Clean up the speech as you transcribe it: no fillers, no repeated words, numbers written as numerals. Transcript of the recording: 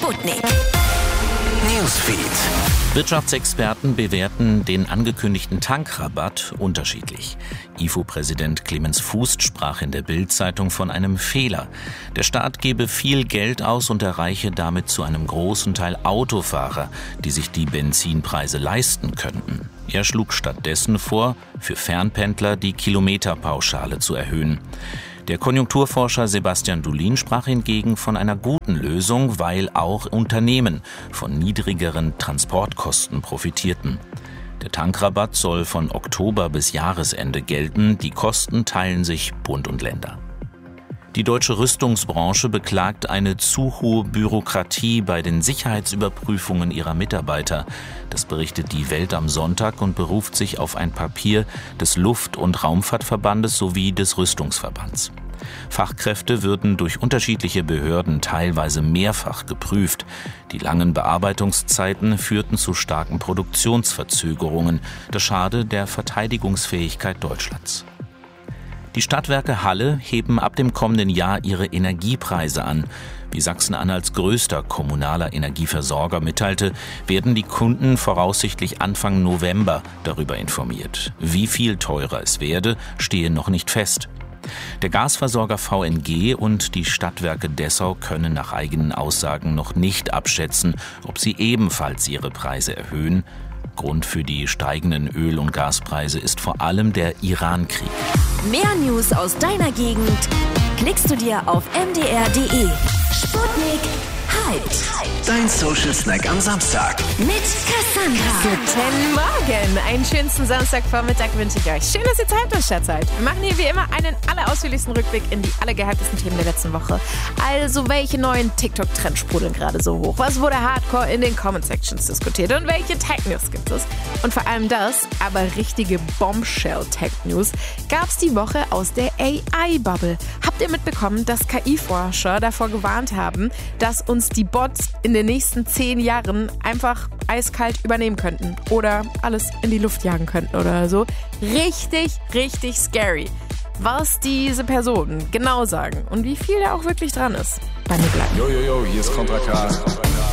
Sputnik Newsfeed. Wirtschaftsexperten bewerten den angekündigten Tankrabatt unterschiedlich. IFO-Präsident Clemens Fußt sprach in der Bild-Zeitung von einem Fehler. Der Staat gebe viel Geld aus und erreiche damit zu einem großen Teil Autofahrer, die sich die Benzinpreise leisten könnten. Er schlug stattdessen vor, für Fernpendler die Kilometerpauschale zu erhöhen. Der Konjunkturforscher Sebastian Dulin sprach hingegen von einer guten Lösung, weil auch Unternehmen von niedrigeren Transportkosten profitierten. Der Tankrabatt soll von Oktober bis Jahresende gelten. Die Kosten teilen sich Bund und Länder. Die deutsche Rüstungsbranche beklagt eine zu hohe Bürokratie bei den Sicherheitsüberprüfungen ihrer Mitarbeiter. Das berichtet die Welt am Sonntag und beruft sich auf ein Papier des Luft- und Raumfahrtverbandes sowie des Rüstungsverbands. Fachkräfte würden durch unterschiedliche Behörden teilweise mehrfach geprüft. Die langen Bearbeitungszeiten führten zu starken Produktionsverzögerungen. Das schade der Verteidigungsfähigkeit Deutschlands. Die Stadtwerke Halle heben ab dem kommenden Jahr ihre Energiepreise an. Wie Sachsen-Anhalts größter kommunaler Energieversorger mitteilte, werden die Kunden voraussichtlich Anfang November darüber informiert. Wie viel teurer es werde, stehe noch nicht fest. Der Gasversorger VNG und die Stadtwerke Dessau können nach eigenen Aussagen noch nicht abschätzen, ob sie ebenfalls ihre Preise erhöhen. Grund für die steigenden Öl- und Gaspreise ist vor allem der Iran-Krieg. Mehr News aus deiner Gegend klickst du dir auf mdr.de. Sputnik Hyped. Dein Social Snack am Samstag. Mit Cassandra. Guten Morgen. Einen schönsten Samstagvormittag wünsche ich euch. Schön, dass ihr Zeit habt, Stadtzeit. Wir machen hier wie immer einen allerausführlichsten Rückblick in die allergehyptesten Themen der letzten Woche. Also, welche neuen TikTok-Trends sprudeln gerade so hoch? Was wurde hardcore in den Comment-Sections diskutiert? Und welche Tech-News gibt es? Und vor allem das, aber richtige Bombshell-Tech-News, gab es die Woche aus der AI-Bubble. Habt ihr mitbekommen, dass KI-Forscher davor gewarnt haben, dass uns die Bots in den nächsten 10 Jahren einfach eiskalt übernehmen könnten oder alles in die Luft jagen könnten oder so? Richtig, richtig scary. Was diese Personen genau sagen und wie viel da auch wirklich dran ist. Bei mir bleiben. Yo, hier ist Contra K.